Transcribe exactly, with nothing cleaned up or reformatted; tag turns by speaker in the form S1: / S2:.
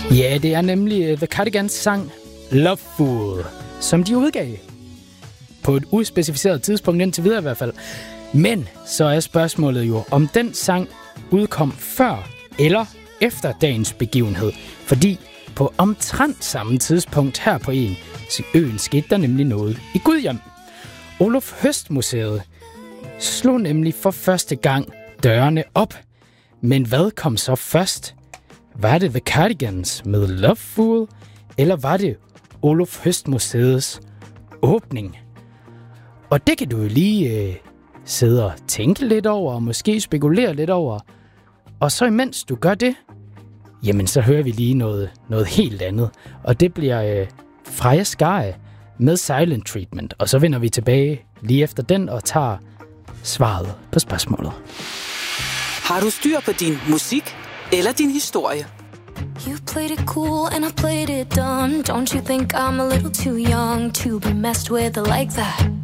S1: Ja, det er nemlig The Cardigans sang Love Fool, som de udgav på et uspecificeret tidspunkt indtil videre i hvert fald. Men så er spørgsmålet jo, om den sang udkom før eller efter dagens begivenhed. Fordi på omtrent samme tidspunkt her på en øen skete der nemlig noget i Gudhjem. Oluf Høst Museet slog nemlig for første gang dørene op. Men hvad kom så først? Var det The Cardigans med Love Fool, eller var det Oluf Høst Museets åbning? Og det kan du jo lige øh, sidde og tænke lidt over, og måske spekulere lidt over. Og så imens du gør det, jamen så hører vi lige noget, noget helt andet. Og det bliver øh, Freja Skarie med Silent Treatment. Og så vender vi tilbage lige efter den og tager svaret på spørgsmålet.
S2: Har du styr på din musik eller din historie?
S3: You played it cool and I played it dumb. Don't you think I'm a little too young to be messed with like that?